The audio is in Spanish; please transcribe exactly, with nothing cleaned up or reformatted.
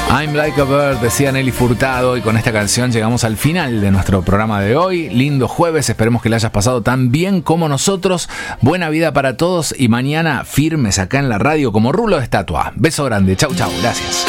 I'm Like a Bird, decía Nelly Furtado, y con esta canción llegamos al final de nuestro programa de hoy. Lindo jueves, esperemos que le hayas pasado tan bien como nosotros. Buena vida para todos y mañana firmes acá en la radio como rulo de estatua. Beso grande, chau chau, gracias.